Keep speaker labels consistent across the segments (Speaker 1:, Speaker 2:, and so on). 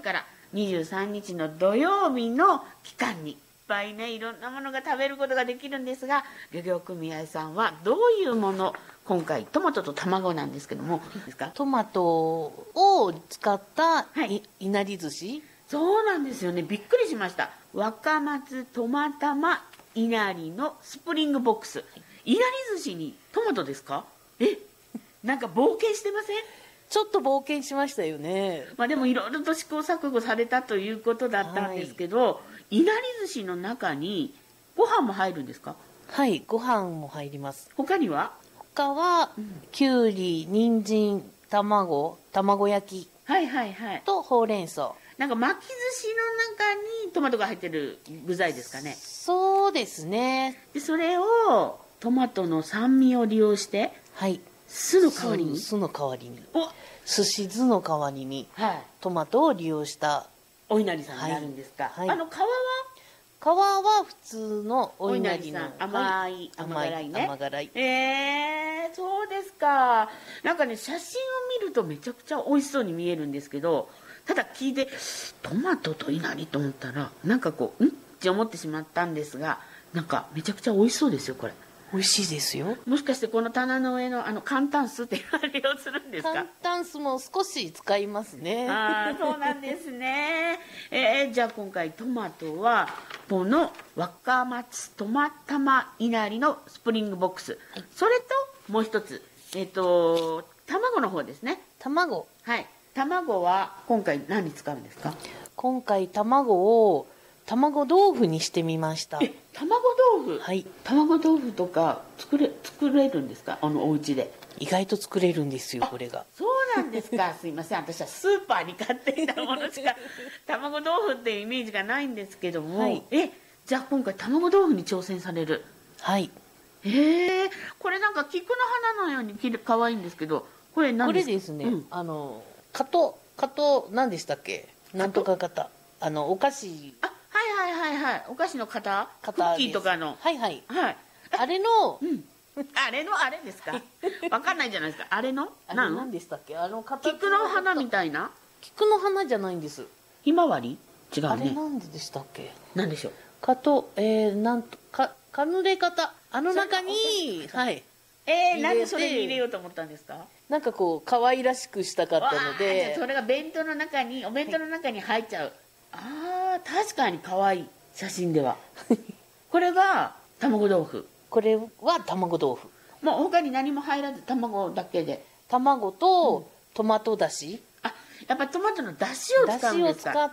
Speaker 1: から23日の土曜日の期間にいっぱいね、いろんなものが食べることができるんですが、漁業組合さんはどういうもの、今回トマトと卵なんですけども、ですか？
Speaker 2: トマトを使った
Speaker 1: はい
Speaker 2: いなり寿司。
Speaker 1: そうなんですよね。びっくりしました。若松トマタマいなりのスプリングボックス。いなり寿司にトマトですか？なんか冒険してません？
Speaker 2: ちょっと冒険しましたよね。
Speaker 1: まあでもいろいろと試行錯誤されたということだったんですけど、いなり寿司の中にご飯も入るんですか？
Speaker 2: はい、ご飯も入ります。
Speaker 1: 他には？
Speaker 2: 他は、きゅうり、人参、卵焼き
Speaker 1: はいはいはい。
Speaker 2: とほうれん草。
Speaker 1: なんか巻き寿司の中にトマトが入ってる具材ですかね。
Speaker 2: そうですね。
Speaker 1: でそれをトマトの酸味を利用して
Speaker 2: はい。
Speaker 1: 酢の代わりに、
Speaker 2: 酢の代わりに。
Speaker 1: お、
Speaker 2: 寿司酢の代わりに
Speaker 1: はい、
Speaker 2: トマトを利用した
Speaker 1: お稲荷さんになるんですか？
Speaker 2: はいはい、
Speaker 1: 皮は
Speaker 2: 皮は普通のお
Speaker 1: お
Speaker 2: 稲荷の
Speaker 1: 稲荷さん、甘い、甘辛いね。
Speaker 2: 甘辛い。
Speaker 1: そうですか。なんかね、写真を見るとめちゃくちゃ美味しそうに見えるんですけど、ただ聞いてトマトと稲荷と思ったら、なんかこうって思ってしまったんですが、なんかめちゃくちゃ美味しそうですよこれ。
Speaker 2: 美味しいですよ。
Speaker 1: もしかしてこの棚の上の寒炭酢っていうのを利用するんですか？
Speaker 2: 簡単酢も少し使いますね。
Speaker 1: ああ、そうなんですね。じゃあ今回トマトはこの若松トマタマいなりのスプリングボックス、はい、それともう一つ卵の方ですね。
Speaker 2: 卵。
Speaker 1: はい。卵は今回何に使うんですか？
Speaker 2: 今回卵を卵豆腐にしてみました。
Speaker 1: 卵豆腐。
Speaker 2: はい。
Speaker 1: 卵豆腐とか作れるんですか？お家で。
Speaker 2: 意外と作れるんですよ、これが。
Speaker 1: そうなんですか。すいません、私はスーパーに買っていたものしか卵豆腐っていうイメージがないんですけども、はい、じゃあ今回卵豆腐に挑戦される。
Speaker 2: はい。
Speaker 1: これなんか菊の花のように可愛いんですけど、これ何ですか？
Speaker 2: これですね、加藤何でしたっけ？なんとか型、お菓子。
Speaker 1: はいはいはいはい、お菓子の型クッキーとかの。
Speaker 2: はいはい
Speaker 1: はい。
Speaker 2: あれの、
Speaker 1: あれですか？わかんないじゃないですか。あれの
Speaker 2: 何でしたっけ？
Speaker 1: 菊の花みたいな。
Speaker 2: 菊の花じゃないんです。
Speaker 1: ひまわり？違うね。
Speaker 2: あれなんでしたっけ？
Speaker 1: なんでしょう。
Speaker 2: なんとカヌレ型、中に、はい。
Speaker 1: なんでそれに入れようと思ったんですか？
Speaker 2: なんかこう可愛らしくしたかったので。
Speaker 1: じゃあそれがお弁当の中に入っちゃう。確かに可愛い、写真では。これが卵豆腐。
Speaker 2: これは卵豆腐。
Speaker 1: もう他に何も入らず卵だけで。
Speaker 2: 卵とトマトだし。
Speaker 1: やっぱりトマトのだしを使うんですか？
Speaker 2: だしを使って、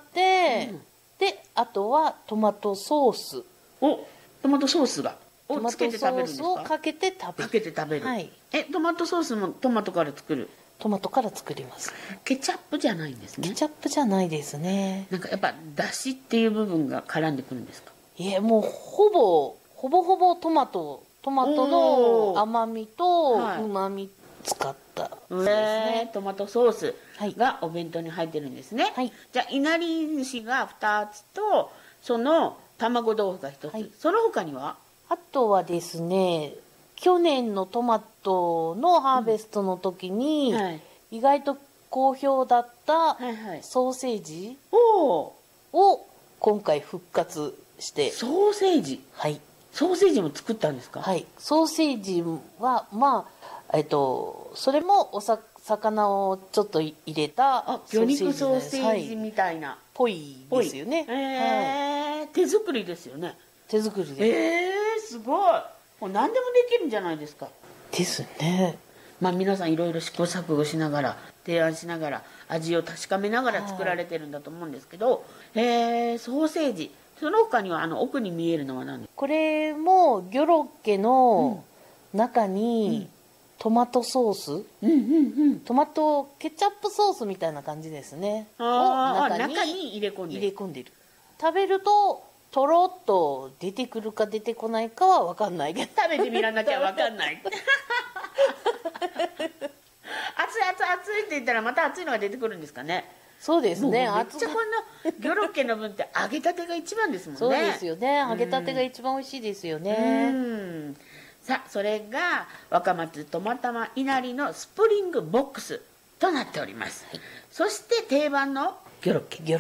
Speaker 2: であとはトマトソース。
Speaker 1: トマトソースをつけて食べるんですか？
Speaker 2: トマトソースをかけて食べる。
Speaker 1: はい。トマトソースもトマトから作る？
Speaker 2: トマトから作ります。
Speaker 1: ケチャップじゃないんですね。
Speaker 2: ケチャップじゃないですね。
Speaker 1: なんかやっぱだしっていう部分が絡んでくるんですか？
Speaker 2: もうほぼトマトの甘みと旨み使った
Speaker 1: ですね。トマトソースがお弁当に入ってるんですね。はい、じゃあいなり寿司が2つとその卵豆腐が1つ、はい、その他には？
Speaker 2: あとはですね、去年のトマトのハーベストの時に、意外と好評だったソーセージを今回復活して。
Speaker 1: ソーセージ？はい。ソーセージも作ったんですか？
Speaker 2: はい。ソーセージはそれも魚をちょっと入れた
Speaker 1: 魚肉ソーセージみたいな、
Speaker 2: ぽいですよね。
Speaker 1: 手作りですよね。
Speaker 2: 手作りで
Speaker 1: すごい。もう何でもできるんじゃないですか。
Speaker 2: ですね。
Speaker 1: 皆さんいろいろ試行錯誤しながら提案しながら味を確かめながら作られてるんだと思うんですけど、ソーセージ、その他には奥に見えるのは何ですか？
Speaker 2: これもギョロッケの中にトマトソース、トマトケチャップソースみたいな感じですね。
Speaker 1: 中に入れ込んでる。
Speaker 2: 食べるととろっと出てくるか出てこないかは分かんないけど、
Speaker 1: 食べてみらなきゃ分かんない熱いって言ったらまた熱いのが出てくるんですかね？
Speaker 2: そうですね。
Speaker 1: めっちゃこのギョロッケの分って揚げたてが一番ですもんね。
Speaker 2: そうですよね。揚げたてが一番美味しいですよね。
Speaker 1: さあ、それが若松トマタマいなりのスプリングボックスとなっております。そして定番のギョロッケ。